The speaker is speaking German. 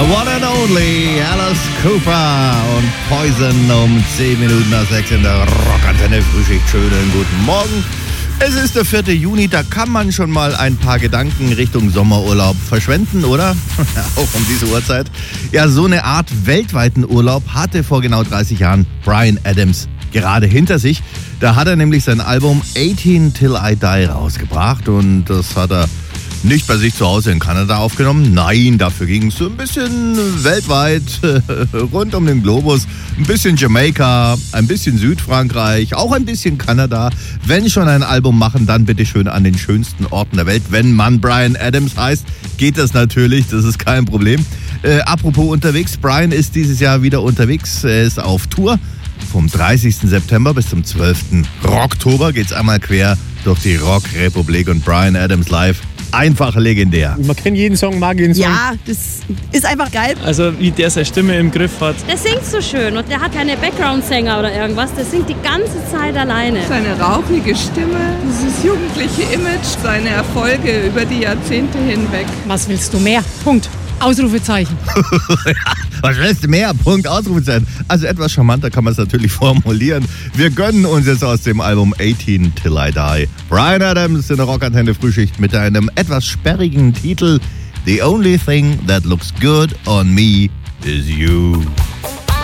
one and only Alice Cooper und Poison um 10 Minuten nach 6 in der Rockantenne Frühschicht. Schönen guten Morgen. Es ist der 4. Juni, da kann man schon mal ein paar Gedanken Richtung Sommerurlaub verschwenden, oder? Auch um diese Uhrzeit. Ja, so eine Art weltweiten Urlaub hatte vor genau 30 Jahren Bryan Adams gerade hinter sich. Da hat er nämlich sein Album 18 Till I Die rausgebracht und das hat er nicht bei sich zu Hause in Kanada aufgenommen. Nein, dafür ging es so ein bisschen weltweit, rund um den Globus. Ein bisschen Jamaika, ein bisschen Südfrankreich, auch ein bisschen Kanada. Wenn schon ein Album machen, dann bitte schön an den schönsten Orten der Welt. Wenn man Bryan Adams heißt, geht das natürlich, das ist kein Problem. Apropos unterwegs, Bryan ist dieses Jahr wieder unterwegs. Er ist auf Tour. Vom 30. September bis zum 12. Oktober geht's einmal quer durch die Rockrepublik und Bryan Adams live. Einfach legendär. Man kennt jeden Song, mag jeden Song. Ja, das ist einfach geil. Also wie der seine Stimme im Griff hat. Der singt so schön und der hat keine Background-Sänger oder irgendwas. Der singt die ganze Zeit alleine. Seine rauchige Stimme, dieses jugendliche Image, seine Erfolge über die Jahrzehnte hinweg. Was willst du mehr? Punkt. Ausrufezeichen. Was willst du mehr? Punkt, Ausrufezeichen. Also etwas charmanter kann man es natürlich formulieren. Wir gönnen uns jetzt aus dem Album 18 Till I Die. Bryan Adams in der Rockantenne Frühschicht mit einem etwas sperrigen Titel The Only Thing That Looks Good on Me Is You.